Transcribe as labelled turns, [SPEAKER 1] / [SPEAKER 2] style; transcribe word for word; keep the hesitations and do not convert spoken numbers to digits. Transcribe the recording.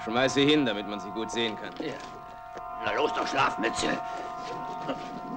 [SPEAKER 1] Schmeiß sie hin, damit man sie gut sehen kann.
[SPEAKER 2] Ja. Na los, doch Schlafmütze.